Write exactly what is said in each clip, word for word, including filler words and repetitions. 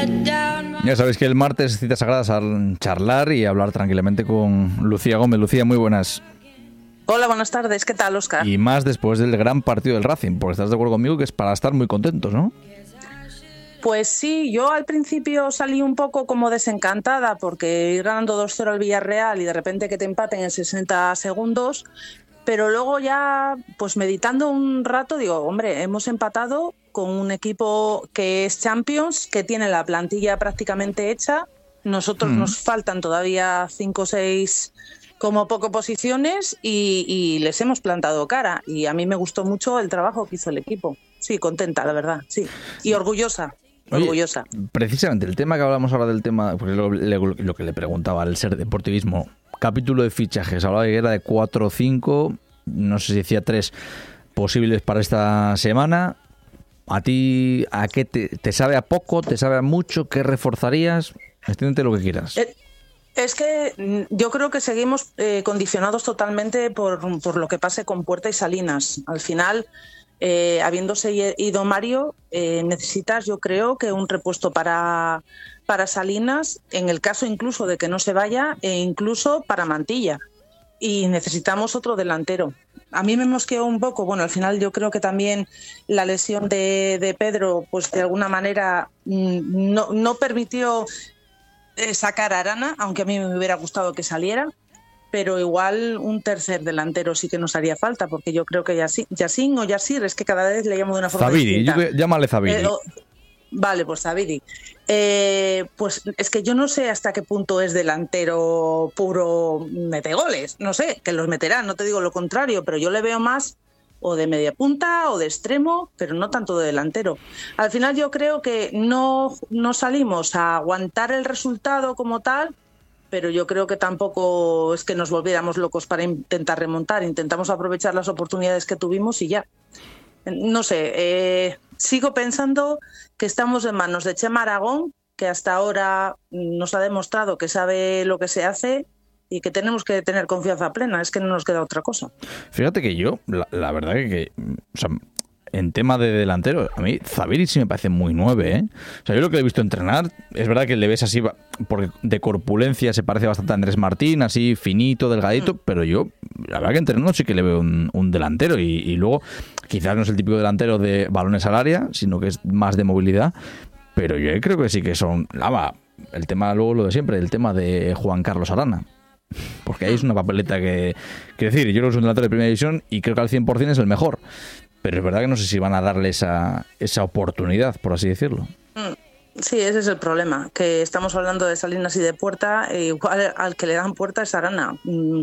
Ya sabéis que el martes citas sagradas a charlar y hablar tranquilamente con Lucía Gómez. Lucía, muy buenas. Hola, buenas tardes. ¿Qué tal, Óscar? Y más después del gran partido del Racing, porque estás de acuerdo conmigo que es para estar muy contentos, ¿no? Pues sí, yo al principio salí un poco como desencantada porque ir ganando dos cero al Villarreal y de repente que te empaten en sesenta segundos, pero luego ya, pues meditando un rato, digo, hombre, hemos empatado con un equipo que es Champions, que tiene la plantilla prácticamente hecha. Nosotros mm. nos faltan todavía cinco o seis como poco posiciones y, y les hemos plantado cara. Y a mí me gustó mucho el trabajo que hizo el equipo. Sí, contenta, la verdad, sí. Y orgullosa. Oye, orgullosa. Precisamente el tema que hablamos ahora del tema, porque lo, lo, lo que le preguntaba al ser deportivismo, capítulo de fichajes, hablaba que era de cuatro o cinco, no sé si decía tres posibles para esta semana. ¿A ti a qué te, te sabe a poco, te sabe a mucho? ¿Qué reforzarías? Extiéndete lo que quieras. Eh, es que yo creo que seguimos eh, condicionados totalmente por, por lo que pase con Puerta y Salinas. Al final, Eh, habiéndose ido Mario, eh, necesitas, yo creo, que un repuesto para, para Salinas, en el caso incluso de que no se vaya, e incluso para Mantilla. Y necesitamos otro delantero. A mí me mosqueó un poco, bueno, al final yo creo que también la lesión de, de Pedro, pues de alguna manera no, no permitió eh, sacar a Arana, aunque a mí me hubiera gustado que saliera. Pero igual un tercer delantero sí que nos haría falta, porque yo creo que Yassin, Yassin o Yassir, es que cada vez le llamo de una forma Zabiri, distinta. Yo, llámale Zabiri. Eh, oh, vale, pues Zabiri. Eh, pues es que yo no sé hasta qué punto es delantero puro mete goles, no sé, que los meterá, no te digo lo contrario, pero yo le veo más o de media punta o de extremo, pero no tanto de delantero. Al final yo creo que no, no salimos a aguantar el resultado como tal, pero yo creo que tampoco es que nos volviéramos locos para intentar remontar. Intentamos aprovechar las oportunidades que tuvimos y ya. No sé, eh, sigo pensando que estamos en manos de Chema Aragón, que hasta ahora nos ha demostrado que sabe lo que se hace y que tenemos que tener confianza plena. Es que no nos queda otra cosa. Fíjate que yo, la, la verdad que, que o sea, en tema de delantero, a mí Zabiri sí me parece muy nueve, ¿eh? O sea, yo lo que le he visto entrenar, es verdad que le ves así, porque de corpulencia se parece bastante a Andrés Martín, así finito, delgadito, mm. pero yo, la verdad que entrenando sí que le veo un, un delantero y, y luego, quizás no es el típico delantero de balones al área, sino que es más de movilidad, pero yo creo que sí que son, lava, el tema luego lo de siempre, el tema de Juan Carlos Arana. Porque ahí es una papeleta que, que decir, yo creo que es un delantero de primera división y creo que al cien por ciento es el mejor. Pero es verdad que no sé si van a darle esa, esa oportunidad, por así decirlo. Sí, ese es el problema, que estamos hablando de Salinas y de Puerta, e igual al que le dan Puerta es Arana,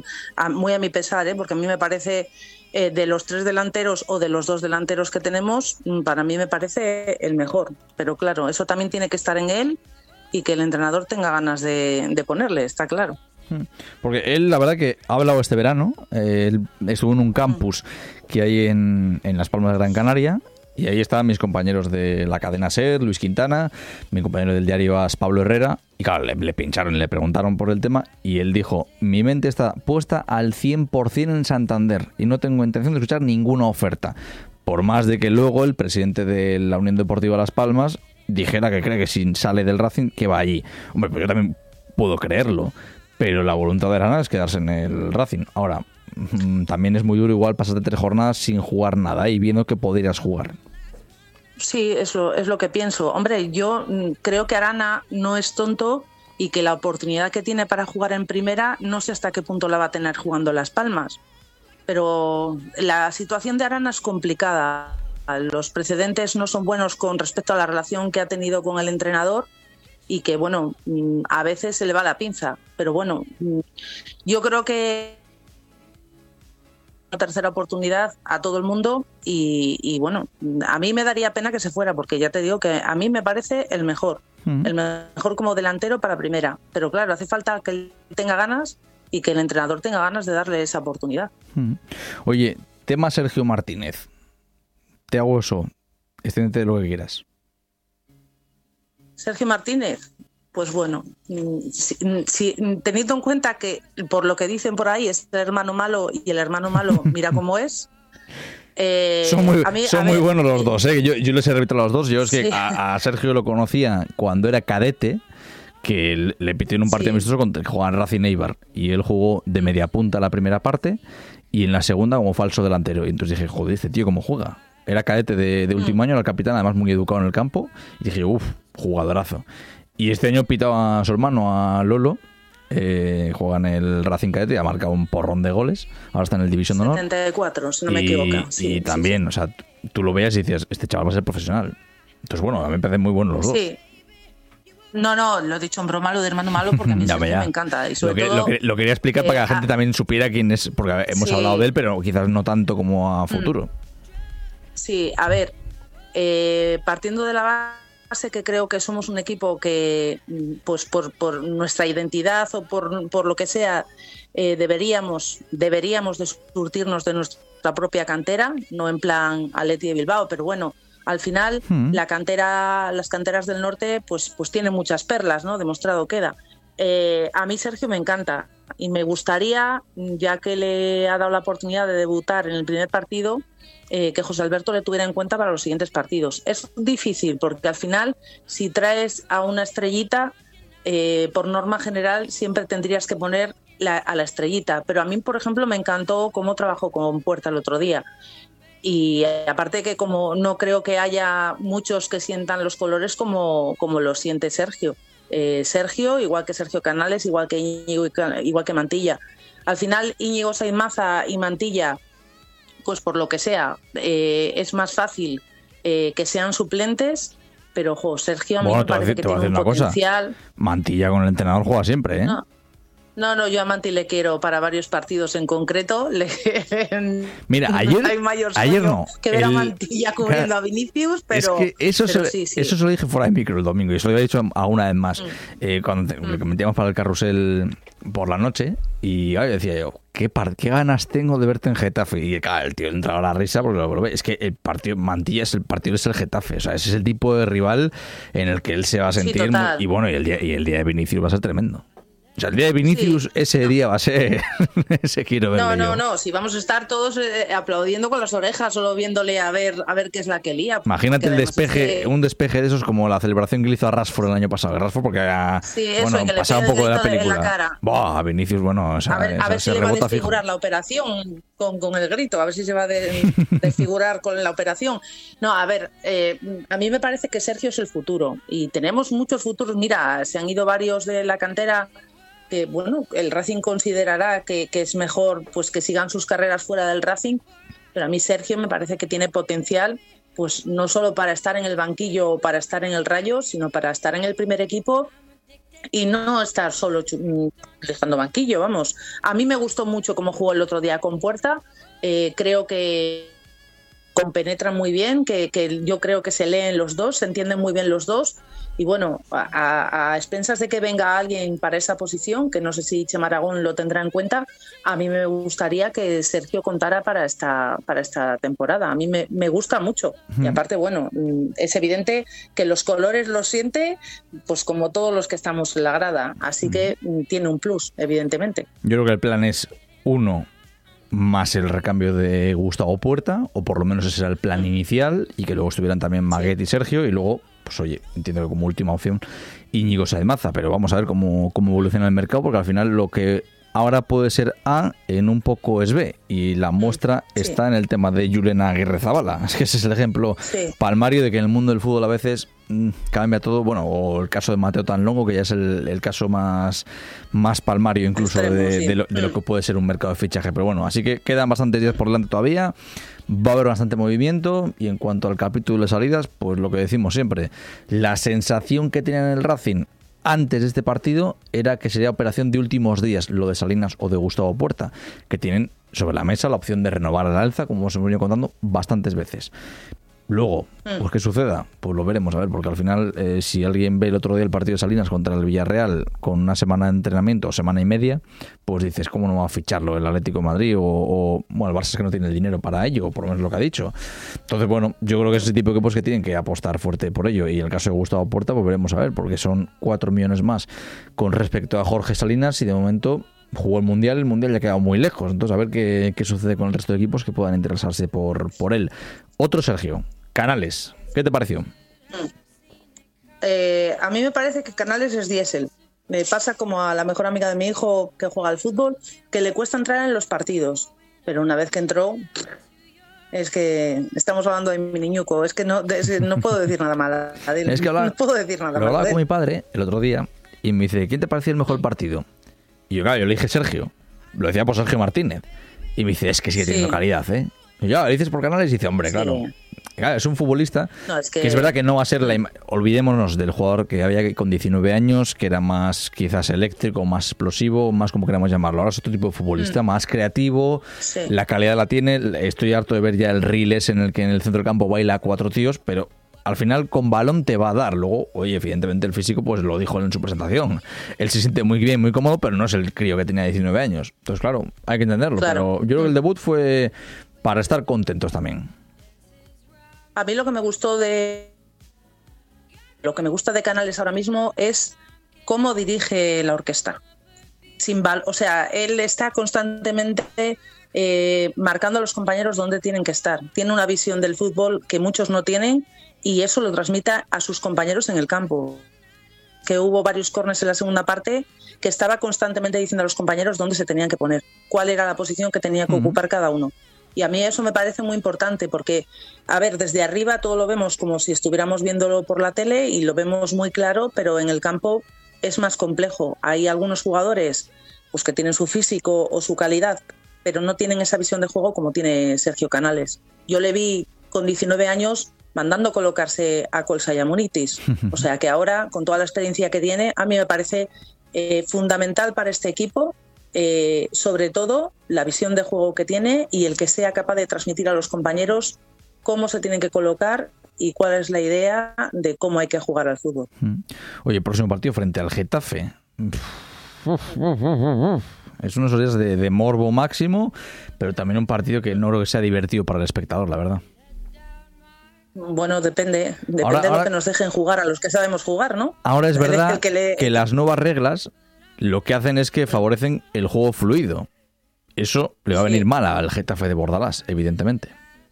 muy a mi pesar, ¿eh? Porque a mí me parece, eh, de los tres delanteros o de los dos delanteros que tenemos, para mí me parece el mejor. Pero claro, eso también tiene que estar en él y que el entrenador tenga ganas de, de ponerle, está claro. Porque él, la verdad que ha hablado este verano, eh, él estuvo en un campus que hay en, en Las Palmas de Gran Canaria, y ahí estaban mis compañeros de la cadena SER, Luis Quintana, mi compañero del diario AS, Pablo Herrera, y claro, le, le pincharon, le preguntaron por el tema, y él dijo, mi mente está puesta al cien por ciento en Santander, y no tengo intención de escuchar ninguna oferta, por más de que luego el presidente de la Unión Deportiva Las Palmas dijera que cree que si sale del Racing, que va allí. Hombre, pues yo también puedo creerlo, pero la voluntad de Arana es quedarse en el Racing. Ahora, también es muy duro igual pasarte tres jornadas sin jugar nada y viendo que podrías jugar. Sí, es lo, es lo que pienso. Hombre, yo creo que Arana no es tonto y que la oportunidad que tiene para jugar en primera no sé hasta qué punto la va a tener jugando Las Palmas. Pero la situación de Arana es complicada. Los precedentes no son buenos con respecto a la relación que ha tenido con el entrenador y que, bueno, a veces se le va la pinza. Pero bueno, yo creo que una tercera oportunidad a todo el mundo y, y, bueno, a mí me daría pena que se fuera, porque ya te digo que a mí me parece el mejor, mm. el mejor como delantero para primera. Pero claro, hace falta que él tenga ganas y que el entrenador tenga ganas de darle esa oportunidad. Mm. Oye, tema Sergio Martínez. Te hago eso. Extiéndete lo que quieras. Sergio Martínez, pues bueno, si, si, teniendo en cuenta que por lo que dicen por ahí es el hermano malo y el hermano malo mira cómo es, Eh, son muy, a mí, son a muy ver, buenos los dos, ¿eh? Yo, yo les he repetido a los dos. Yo es que sí. a, a Sergio lo conocía cuando era cadete, que le pitió en un partido Sí. amistoso contra que jugaba en Racing Eibar, y él jugó de media punta la primera parte y en la segunda como falso delantero. Y entonces dije, joder, este tío cómo juega. Era cadete de, de último año, era el capitán, además muy educado en el campo. Y dije, uff, jugadorazo. Y este año pitaba a su hermano, a Lolo, eh, juega en el Racing Cadete y ha marcado un porrón de goles. Ahora está en el División de Honor. setenta y cuatro, si no me y, equivoco. Sí, y sí, también, sí. o sea, tú lo veas y dices, este chaval va a ser profesional. Entonces, bueno, a mí me parecen muy buenos los dos. Sí. No, no, lo he dicho en broma, lo de hermano malo, porque a mí Ya, Sergio ya. me encanta. Y Lo, sobre que, todo, lo, que- lo quería explicar eh, para que la gente ah, también supiera quién es, porque hemos sí. hablado de él, pero quizás no tanto como a futuro. Sí, a ver, eh, partiendo de la base que creo que somos un equipo que, mm, pues por, por nuestra identidad o por, por lo que sea, eh, deberíamos, deberíamos de surtirnos de nuestra propia cantera, no en plan Atleti de Bilbao, pero bueno, al final Mm. la cantera, las canteras del norte, pues, pues tienen muchas perlas, ¿no? Demostrado queda. Eh, a mí Sergio me encanta y me gustaría, ya que le ha dado la oportunidad de debutar en el primer partido, eh, que José Alberto le tuviera en cuenta para los siguientes partidos. Es difícil porque al final, si traes a una estrellita, eh, por norma general siempre tendrías que poner la, a la estrellita. Pero a mí, por ejemplo, me encantó cómo trabajó con Puerta el otro día. Y eh, aparte que como no creo que haya muchos que sientan los colores como, como lo siente Sergio. Eh, Sergio, igual que Sergio Canales, igual que Íñigo, igual que Mantilla. Al final Íñigo Sainmaza y Mantilla, pues por lo que sea, eh, es más fácil eh, que sean suplentes, pero jo, Sergio a mí Bueno, me te voy a parece decir- que te voy a tiene un decir una cosa. potencial. Mantilla con el entrenador juega siempre, ¿eh? No, no, no, yo a Manti le quiero para varios partidos en concreto. Le... Mira, ayer, hay mayor ayer sueño no. que ver a El- Mantilla cubriendo a Vinicius, pero, es que eso, pero se, sí, sí. eso se lo dije fuera de micro el domingo y se lo había dicho a una vez más. Mm. Eh, cuando te- le metíamos para el carrusel por la noche y ay, decía yo, ¿qué, par- qué ganas tengo de verte en Getafe. Y claro, el tío entraba a la risa porque lo, lo ve. Es que el partido, Mantilla es el partido es el Getafe. O sea, ese es el tipo de rival en el que él se va a Sí, sentir. muy- total. y bueno, y el, día, y el día de Vinicius va a ser tremendo. O sea, el día de Vinicius, Sí. ese día va a ser... ese quiero verle No, no, yo. no, si vamos a estar todos eh, aplaudiendo con las orejas, solo viéndole a ver a ver qué es la que lía. Imagínate porque el además despeje, es que- un despeje de esos como la celebración que le hizo a Rashford el año pasado. Rashford porque era, Sí, eso, bueno, y que le pasaba un pegue poco de el la grito de- en la película. cara. Buah, Vinicius, bueno, o sea, A ver, a esa- ver si se le va a rebota fijo. desfigurar la operación con, con el grito, a ver si se va a de- desfigurar con la operación. No, a ver, eh, a mí me parece que Sergio es el futuro y tenemos muchos futuros. Mira, se han ido varios de la cantera que, bueno, el Racing considerará que, que es mejor pues que sigan sus carreras fuera del Racing, pero a mí Sergio me parece que tiene potencial, pues no solo para estar en el banquillo o para estar en el Rayo, sino para estar en el primer equipo y no estar solo chu- dejando banquillo, vamos. A mí me gustó mucho cómo jugó el otro día con Puerta, eh, creo que compenetran muy bien, que, que yo creo que se leen los dos, se entienden muy bien los dos y bueno, a, a, a expensas de que venga alguien para esa posición, que no sé si Chema Aragón lo tendrá en cuenta, a mí me gustaría que Sergio contara para esta, para esta temporada. A mí me, me gusta mucho y aparte, bueno, es evidente que los colores los siente pues como todos los que estamos en la grada, así que tiene un plus, evidentemente. Yo creo que el plan es uno más el recambio de Gustavo Puerta, o por lo menos ese era el plan inicial, y que luego estuvieran también Maguet y Sergio, y luego, pues oye, entiendo que como última opción Íñigo Sainmaza, pero vamos a ver cómo, cómo evoluciona el mercado, porque al final lo que ahora puede ser A, en un poco es B, y la muestra Sí. está en el tema de Julen Aguirrezabala. Es que ese es el ejemplo Sí. palmario de que en el mundo del fútbol a veces mm, cambia todo, bueno, o el caso de Mateo Tanlongo, que ya es el, el caso más, más palmario incluso Extremo, de, sí. de lo, de lo Mm. que puede ser un mercado de fichaje, pero bueno, así que quedan bastantes días por delante todavía, va a haber bastante movimiento, y en cuanto al capítulo de salidas, pues lo que decimos siempre, la sensación que tenían en el Racing antes de este partido era que sería operación de últimos días, lo de Salinas o de Gustavo Puerta, que tienen sobre la mesa la opción de renovar al alza, como os hemos venido contando bastantes veces. Luego, pues ¿qué suceda? Pues lo veremos, a ver, porque al final, eh, si alguien ve el otro día el partido de Salinas contra el Villarreal con una semana de entrenamiento o semana y media, pues dices, ¿cómo no va a ficharlo el Atlético de Madrid? O, o bueno, el Barça es que no tiene el dinero para ello, o por lo menos lo que ha dicho. Entonces, bueno, yo creo que es ese tipo de equipos que tienen que apostar fuerte por ello. Y en el caso de Gustavo Puerta, pues veremos a ver, porque son cuatro millones más con respecto a Jorge Salinas, y de momento jugó el Mundial, el Mundial ya ha quedado muy lejos. Entonces, a ver qué, qué sucede con el resto de equipos que puedan interesarse por, por él. Otro Sergio, Canales. ¿Qué te pareció? Eh, a mí me parece que Canales es diésel. Me pasa como a la mejor amiga de mi hijo que juega al fútbol, que le cuesta entrar en los partidos. Pero una vez que entró... Es que estamos hablando de mi niñuco, es que no, de, no puedo decir nada malo. Es que hablaba, no puedo decir nada malo. Hablaba con mi padre el otro día y me dice, ¿quién te pareció el mejor partido? Y yo, claro, yo le dije Sergio. Lo decía por Sergio Martínez. Y me dice, es que sigue sí. teniendo calidad, ¿eh? Y yo, ¿le dices por Canales? Y dice, hombre, claro. Sí. Claro, es un futbolista no, es que... que es verdad que no va a ser la im- olvidémonos del jugador que había con diecinueve años, que era más quizás eléctrico, más explosivo, más como queramos llamarlo. Ahora es otro tipo de futbolista, mm. más creativo, sí. la calidad la tiene. Estoy harto de ver ya el Riles en el que en el centro del campo baila a cuatro tíos, pero al final con balón te va a dar. Luego, oye, evidentemente el físico pues lo dijo en su presentación. Él se siente muy bien, muy cómodo, pero no es el crío que tenía diecinueve años. Entonces, claro, hay que entenderlo. Claro. Pero yo creo que el debut fue para estar contentos también. A mí lo que me gustó de lo que me gusta de Canales ahora mismo es cómo dirige la orquesta. Sin bal- o sea, él está constantemente eh, marcando a los compañeros dónde tienen que estar. Tiene una visión del fútbol que muchos no tienen y eso lo transmite a sus compañeros en el campo. Que hubo varios córners en la segunda parte que estaba constantemente diciendo a los compañeros dónde se tenían que poner, cuál era la posición que tenía que uh-huh. ocupar cada uno. Y a mí eso me parece muy importante porque, a ver, desde arriba todo lo vemos como si estuviéramos viéndolo por la tele y lo vemos muy claro, pero en el campo es más complejo. Hay algunos jugadores pues, que tienen su físico o su calidad, pero no tienen esa visión de juego como tiene Sergio Canales. Yo le vi con diecinueve años mandando colocarse a Colsa y a Munitis. O sea que ahora, con toda la experiencia que tiene, a mí me parece eh, fundamental para este equipo. Eh, sobre todo la visión de juego que tiene y el que sea capaz de transmitir a los compañeros cómo se tienen que colocar y cuál es la idea de cómo hay que jugar al fútbol. Oye, próximo partido frente al Getafe. Es unos días de, de morbo máximo, pero también un partido que no creo que sea divertido para el espectador, la verdad. Bueno, depende, depende ahora, de lo ahora, que nos dejen jugar a los que sabemos jugar, ¿no? Ahora es verdad el que, le... que las nuevas reglas lo que hacen es que favorecen el juego fluido. Eso le va a venir sí. mal al Getafe de Bordalás, evidentemente.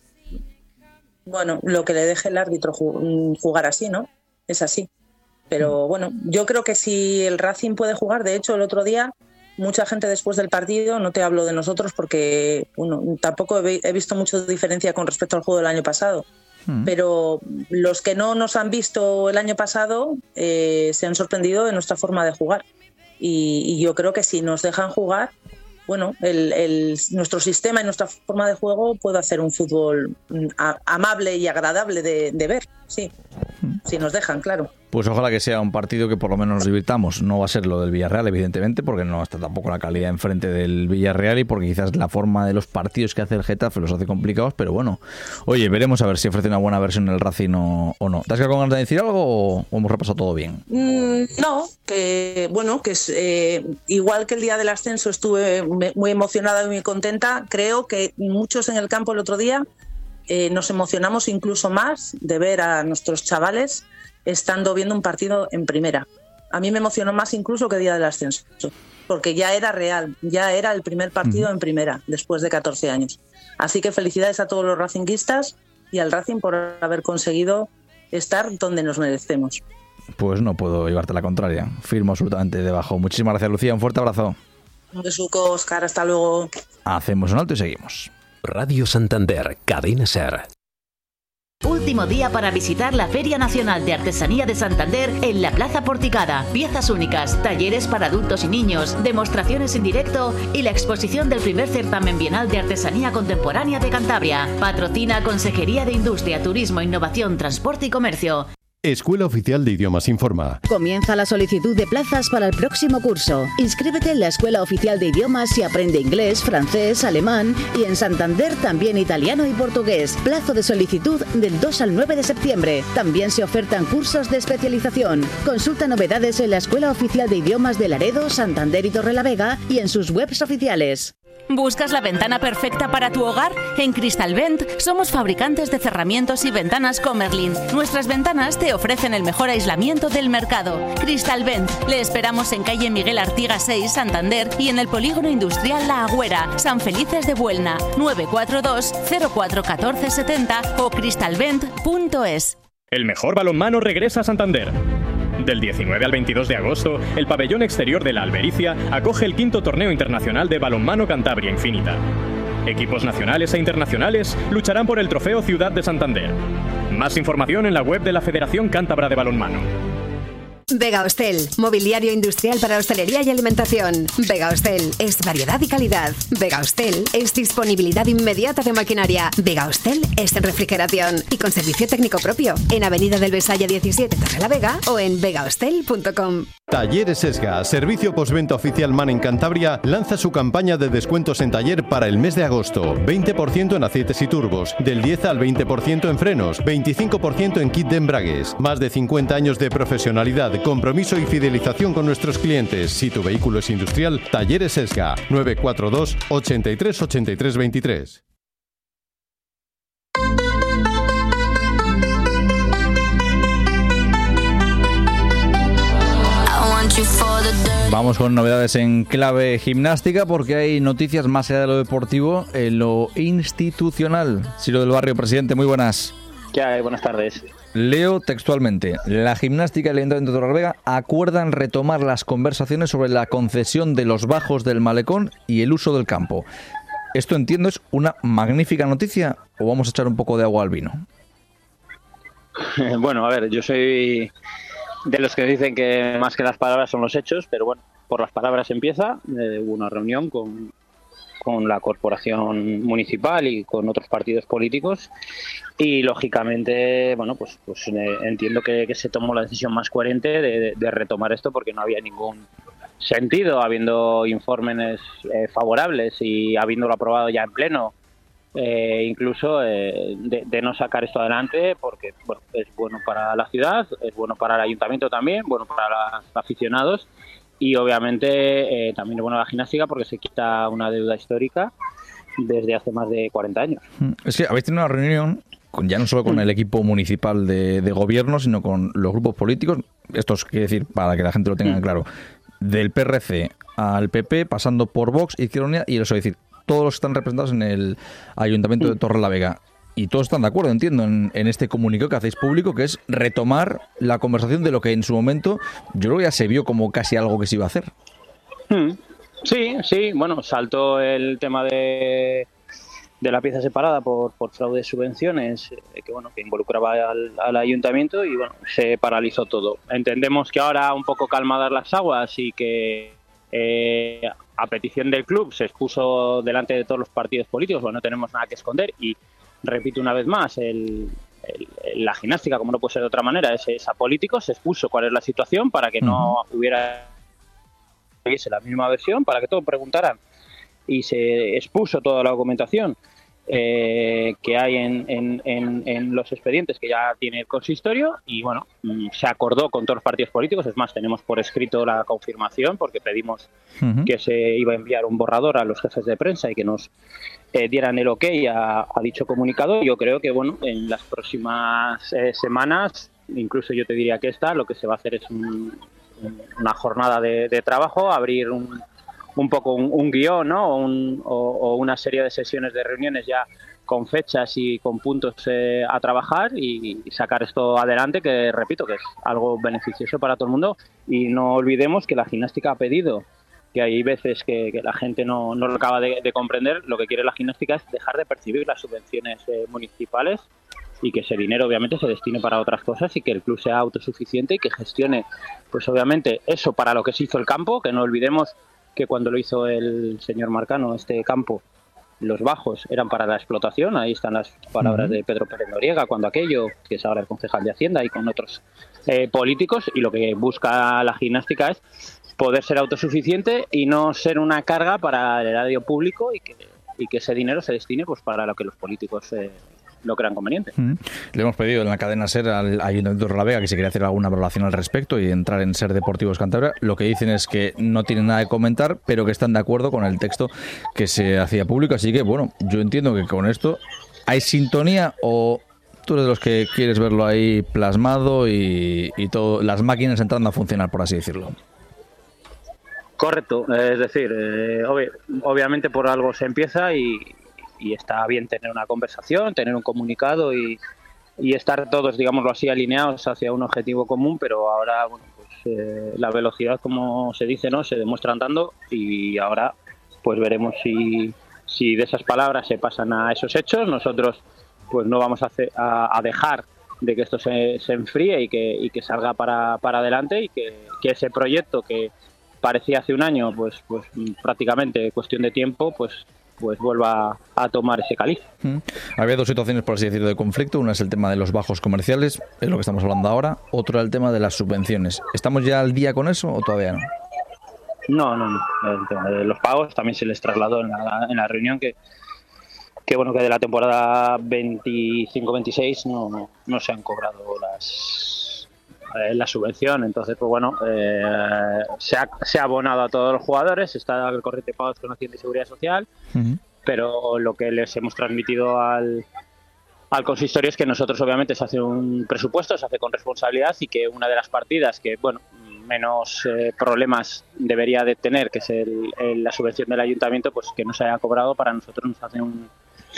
Bueno, lo que le deje el árbitro jugar así, ¿no? Es así. Pero bueno, yo creo que si el Racing puede jugar, de hecho el otro día, mucha gente después del partido, no te hablo de nosotros porque bueno, tampoco he visto mucha diferencia con respecto al juego del año pasado. Hmm. Pero los que no nos han visto el año pasado eh, se han sorprendido de nuestra forma de jugar. Y, y yo creo que si nos dejan jugar, bueno, el, el, nuestro sistema y nuestra forma de juego puede hacer un fútbol a, amable y agradable de, de ver, sí, si nos dejan, claro. Pues ojalá que sea un partido que por lo menos nos divirtamos. No va a ser lo del Villarreal, evidentemente, porque no está tampoco la calidad enfrente del Villarreal y porque quizás la forma de los partidos que hace el Getafe los hace complicados, pero bueno, oye, veremos a ver si ofrece una buena versión el Racing o, o no. ¿Te has quedado con ganas de decir algo o, o hemos repasado todo bien? Mm, no, que bueno, que es eh, igual que el día del ascenso estuve muy emocionada y muy contenta. Creo que muchos en el campo el otro día eh, nos emocionamos incluso más de ver a nuestros chavales estando viendo un partido en primera. A mí me emocionó más incluso que el día del ascenso, porque ya era real, ya era el primer partido uh-huh. en primera, después de catorce años. Así que felicidades a todos los racinguistas y al Racing por haber conseguido estar donde nos merecemos. Pues no puedo llevarte la contraria, firmo absolutamente debajo. Muchísimas gracias, Lucía, un fuerte abrazo. Un besuco, Oscar, hasta luego. Hacemos un alto y seguimos. Radio Santander, Cadena SER. Último día para visitar la Feria Nacional de Artesanía de Santander en la Plaza Porticada. Piezas únicas, talleres para adultos y niños, demostraciones en directo y la exposición del primer certamen bienal de artesanía contemporánea de Cantabria. Patrocina Consejería de Industria, Turismo, Innovación, Transporte y Comercio. Escuela Oficial de Idiomas informa. Comienza la solicitud de plazas para el próximo curso. Inscríbete en la Escuela Oficial de Idiomas y aprende inglés, francés, alemán y en Santander también italiano y portugués. Plazo de solicitud del dos al nueve de septiembre. También se ofertan cursos de especialización. Consulta novedades en la Escuela Oficial de Idiomas de Laredo, Santander y Torrelavega y en sus webs oficiales. ¿Buscas la ventana perfecta para tu hogar? En Cristalvent somos fabricantes de cerramientos y ventanas Comerlin. Nuestras ventanas te ofrecen el mejor aislamiento del mercado. Cristalvent. Le esperamos en calle Miguel Artigas seis, Santander, y en el polígono industrial La Agüera, San Felices de Buelna. nueve cuatro dos cero cuatro uno cuatro siete cero o cristalvent punto es. El mejor balonmano regresa a Santander. Del diecinueve al veintidós de agosto, el pabellón exterior de la Albericia acoge el quinto torneo internacional de balonmano Cantabria Infinita. Equipos nacionales e internacionales lucharán por el trofeo Ciudad de Santander. Más información en la web de la Federación Cántabra de Balonmano. Vega Hostel, mobiliario industrial para hostelería y alimentación. Vega Hostel es variedad y calidad. Vega Hostel es disponibilidad inmediata de maquinaria. Vega Hostel es refrigeración y con servicio técnico propio. En Avenida del Besaya diecisiete, Torrelavega, o en vega hostel punto com. Talleres Esga, servicio postventa oficial MAN en Cantabria, lanza su campaña de descuentos en taller para el mes de agosto. veinte por ciento en aceites y turbos, del diez al veinte por ciento en frenos, veinticinco por ciento en kit de embragues. Más de cincuenta años de profesionalidad, compromiso y fidelización con nuestros clientes. Si tu vehículo es industrial, Talleres Esga, nueve cuatro dos, ochenta y tres, ochenta y tres, veintitrés. Vamos con novedades en clave gimnástica porque hay noticias más allá de lo deportivo en lo institucional. Ciro del Barrio, presidente, muy buenas. ¿Qué hay? Buenas tardes. Leo textualmente: la gimnástica y el Ayuntamiento de Torrelavega acuerdan retomar las conversaciones sobre la concesión de los bajos del malecón y el uso del campo. ¿Esto, entiendo, es una magnífica noticia o vamos a echar un poco de agua al vino? Bueno, a ver, yo soy de los que dicen que más que las palabras son los hechos, pero bueno, por las palabras empieza. Eh, hubo una reunión con, con la corporación municipal y con otros partidos políticos y lógicamente, bueno, pues, pues eh, entiendo que, que se tomó la decisión más coherente de, de, de retomar esto porque no había ningún sentido, habiendo informes eh, favorables y habiéndolo aprobado ya en pleno. Eh, incluso eh, de, de no sacar esto adelante porque bueno, es bueno para la ciudad, es bueno para el ayuntamiento también, bueno para los aficionados y obviamente eh, también es bueno la gimnástica porque se quita una deuda histórica desde hace más de cuarenta años. Es que habéis tenido una reunión con, ya no solo con el equipo municipal de, de gobierno, sino con los grupos políticos, esto es quiere decir, para que la gente lo tenga claro, del P R C al P P, pasando por Vox, Izquierda Unida y eso, es decir, todos los que están representados en el Ayuntamiento de Torrelavega. Y todos están de acuerdo, entiendo, en, en este comunicado que hacéis público, que es retomar la conversación de lo que en su momento yo creo que ya se vio como casi algo que se iba a hacer. Sí, sí, bueno, saltó el tema de, de la pieza separada por, por fraude de subvenciones, que bueno, que involucraba al, al ayuntamiento y bueno, se paralizó todo. Entendemos que ahora un poco calmadas las aguas y que Eh, a petición del club se expuso delante de todos los partidos políticos, bueno, no tenemos nada que esconder y repito una vez más, el, el, la gimnástica, como no puede ser de otra manera, es, es apolítico, se expuso cuál es la situación para que no uh-huh. hubiera la misma versión, para que todos preguntaran y se expuso toda la documentación eh, que hay en, en, en, en los expedientes que ya tiene el consistorio y bueno, se acordó con todos los partidos políticos, es más, tenemos por escrito la confirmación porque pedimos uh-huh. que se iba a enviar un borrador a los jefes de prensa y que nos eh, dieran el ok a, a dicho comunicado. Yo creo que bueno, en las próximas eh, semanas, incluso yo te diría que esta, lo que se va a hacer es un, un, una jornada de, de trabajo, abrir un un poco un, un guión, ¿no? O, un, o, o una serie de sesiones de reuniones ya con fechas y con puntos eh, a trabajar y, y sacar esto adelante, que repito, que es algo beneficioso para todo el mundo. Y no olvidemos que la gimnástica ha pedido, que hay veces que, que la gente no, no lo acaba de, de comprender, lo que quiere la gimnástica es dejar de percibir las subvenciones eh, municipales y que ese dinero obviamente se destine para otras cosas y que el club sea autosuficiente y que gestione, pues obviamente, eso para lo que se hizo el campo, que no olvidemos que cuando lo hizo el señor Marcano, este campo, los bajos eran para la explotación, ahí están las palabras de Pedro Pérez Noriega, cuando aquello, que es ahora el concejal de Hacienda y con otros eh, políticos, y lo que busca la gimnástica es poder ser autosuficiente y no ser una carga para el erario público y que, y que ese dinero se destine pues para lo que los políticos eh, lo crean conveniente. Mm. Le hemos pedido en la cadena SER al Ayuntamiento de Torrelavega que si quería hacer alguna valoración al respecto y entrar en SER Deportivos Cantabria. Lo que dicen es que no tienen nada que comentar, pero que están de acuerdo con el texto que se hacía público. Así que, bueno, yo entiendo que con esto hay sintonía, o tú eres de los que quieres verlo ahí plasmado y, y todo, las máquinas entrando a funcionar, por así decirlo. Correcto, es decir, eh, ob- obviamente por algo se empieza y, y está bien tener una conversación, tener un comunicado y, y estar todos, digámoslo así, alineados hacia un objetivo común, pero ahora, bueno, pues eh, la velocidad, como se dice, ¿no?, se demuestra andando, y ahora pues veremos si, si de esas palabras se pasan a esos hechos. Nosotros pues no vamos a, hacer, a, a dejar de que esto se, se enfríe y que, y que salga para, para adelante, y que, que ese proyecto que parecía hace un año pues pues prácticamente cuestión de tiempo, pues pues vuelva a tomar ese caliz. Mm. Había dos situaciones, por así decirlo, de conflicto. Una es el tema de los bajos comerciales, es lo que estamos hablando ahora. Otro el tema de las subvenciones. ¿Estamos ya al día con eso o todavía no? No, no, no. El tema de los pagos también se les trasladó en la, en la reunión que que bueno, que de la temporada veinticinco veintiséis no, no, no se han cobrado las eh, la subvención. Entonces, pues bueno, eh, se, ha, se ha abonado a todos los jugadores, está el corriente de pagos con Hacienda y Seguridad Social, uh-huh. pero lo que les hemos transmitido al, al consistorio es que nosotros obviamente se hace un presupuesto, se hace con responsabilidad, y que una de las partidas que, bueno, menos eh, problemas debería de tener, que es el, el, la subvención del ayuntamiento, pues que no se haya cobrado, para nosotros nos hace un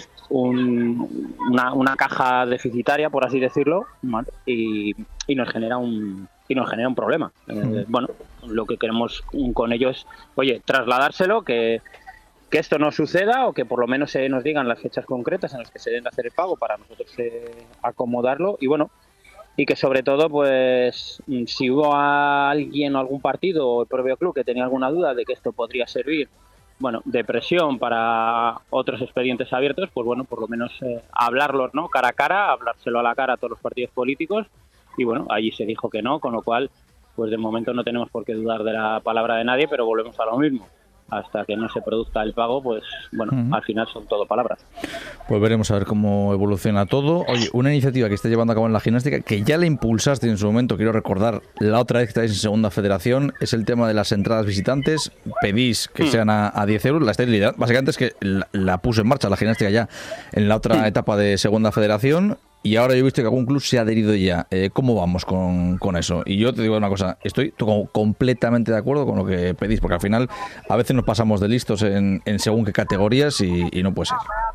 Un, una, una caja deficitaria, por así decirlo, ¿vale? y, y nos genera un y nos genera un problema. Eh, bueno, lo que queremos con ello es, oye, trasladárselo, que, que esto no suceda, o que por lo menos se nos digan las fechas concretas en las que se deben hacer el pago para nosotros eh, acomodarlo, y bueno, y que sobre todo, pues si hubo a alguien o algún partido o el propio club que tenía alguna duda de que esto podría servir, bueno, de presión para otros expedientes abiertos, pues bueno, por lo menos eh, hablarlos, ¿no?, cara a cara, hablárselo a la cara a todos los partidos políticos, y bueno, allí se dijo que no, con lo cual, pues de momento no tenemos por qué dudar de la palabra de nadie, pero volvemos a lo mismo. Hasta que no se produzca el pago, pues bueno, uh-huh. al final son todo palabras. Pues veremos a ver cómo evoluciona todo. Oye, una iniciativa que está llevando a cabo en la gimnástica, que ya la impulsaste en su momento, quiero recordar, la otra vez que estáis en Segunda Federación, es el tema de las entradas visitantes. Pedís que hmm. sean a, a diez euros, la estáis liderando. Básicamente es que la, la puso en marcha la gimnástica ya en la otra hmm. etapa de Segunda Federación. Y ahora yo he visto que algún club se ha adherido ya. Eh, ¿Cómo vamos con, con eso? Y yo te digo una cosa, estoy to- completamente de acuerdo con lo que pedís, porque al final a veces nos pasamos de listos en, en según qué categorías y, y no puede ser.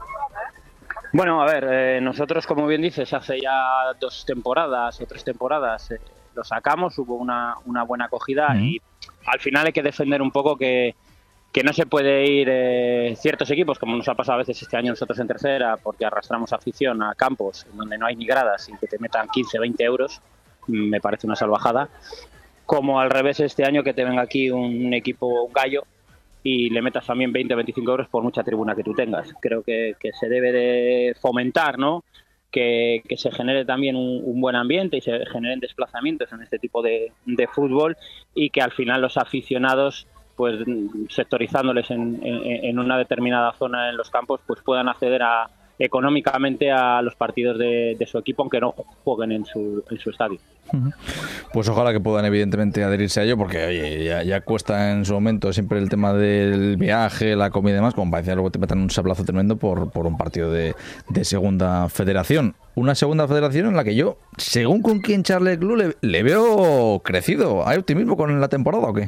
Bueno, a ver, eh, nosotros, como bien dices, hace ya dos temporadas o tres temporadas eh, lo sacamos, hubo una, una buena acogida, uh-huh. y al final hay que defender un poco que que no se puede ir eh, ciertos equipos, como nos ha pasado a veces este año nosotros en tercera, porque arrastramos afición a campos donde no hay ni gradas y que te metan quince, veinte euros, me parece una salvajada, como al revés este año que te venga aquí un equipo, un gallo, y le metas también veinte, veinticinco euros por mucha tribuna que tú tengas. Creo que, que se debe de fomentar, ¿no?, que, que se genere también un, un buen ambiente y se generen desplazamientos en este tipo de, de fútbol, y que al final los aficionados, pues sectorizándoles en, en, en una determinada zona en los campos, pues puedan acceder a, económicamente a los partidos de, de su equipo, aunque no jueguen en su, en su estadio. Pues ojalá que puedan evidentemente adherirse a ello, porque oye, ya, ya cuesta en su momento siempre el tema del viaje, la comida y demás, como parecía luego te metan un sablazo tremendo por, por un partido de, de Segunda Federación. Una Segunda Federación en la que yo, según con quién charle el club, le, le veo crecido. ¿Hay optimismo con la temporada o qué?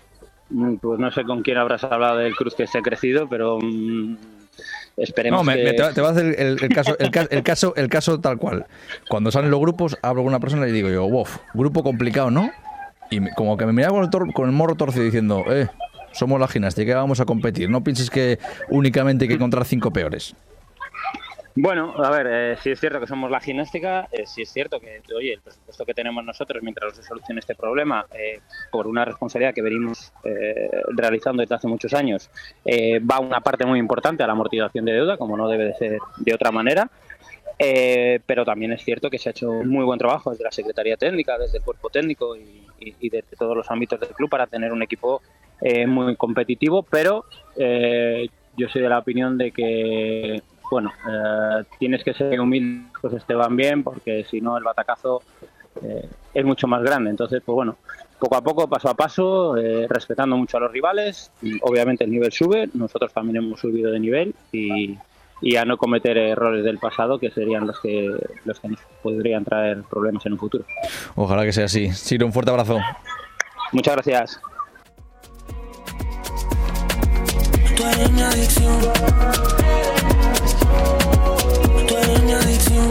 Pues no sé con quién habrás hablado del Cruz que esté crecido, pero mmm, esperemos. No, me, que... me, te, va, te va a hacer el, el, caso, el, el, caso, el caso tal cual. Cuando salen los grupos, hablo con una persona y digo yo, wow, grupo complicado, ¿no? Y me, como que me miraba con el, tor, con el morro torcido diciendo, eh, somos la gimnástica, vamos a competir. No pienses que únicamente hay que encontrar cinco peores. Bueno, a ver, eh, sí es cierto que somos la gimnástica, eh, sí es cierto que, oye, el presupuesto que tenemos nosotros mientras se solucione este problema, eh, por una responsabilidad que venimos eh, realizando desde hace muchos años, eh, va una parte muy importante a la amortización de deuda, como no debe de ser de otra manera, eh, pero también es cierto que se ha hecho un muy buen trabajo desde la Secretaría Técnica, desde el cuerpo técnico y, y, y desde todos los ámbitos del club para tener un equipo eh, muy competitivo, pero eh, yo soy de la opinión de que bueno, eh, tienes que ser humilde, pues te van bien, porque si no el batacazo eh, es mucho más grande. Entonces, pues bueno, poco a poco, paso a paso, eh, respetando mucho a los rivales. Obviamente el nivel sube, nosotros también hemos subido de nivel y, y a no cometer errores del pasado, que serían los que los que nos podrían traer problemas en un futuro. Ojalá que sea así. Siro, un fuerte abrazo. Muchas gracias. Tú eres mi adicción. Tú eres mi adicción.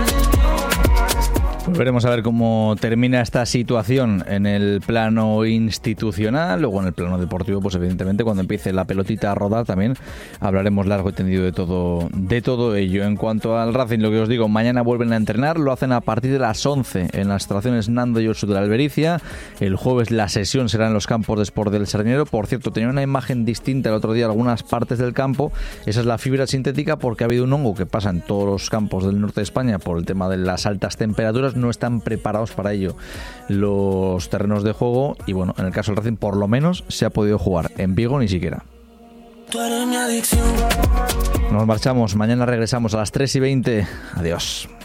Pues veremos a ver cómo termina esta situación en el plano institucional. Luego en el plano deportivo, pues evidentemente cuando empiece la pelotita a rodar también hablaremos largo y tendido de todo, de todo ello. En cuanto al Racing, lo que os digo, mañana vuelven a entrenar, lo hacen a partir de las once en las instalaciones Nando y Osu de la Albericia. El jueves la sesión será en los campos de Sport del Sardinero. Por cierto, tenía una imagen distinta el otro día en algunas partes del campo. Esa es la fibra sintética, porque ha habido un hongo que pasa en todos los campos del norte de España por el tema de las altas temperaturas. No están preparados para ello los terrenos de juego y bueno, en el caso del Racing por lo menos se ha podido jugar. En Vigo ni siquiera. Nos marchamos, mañana regresamos a las tres y veinte. Adiós.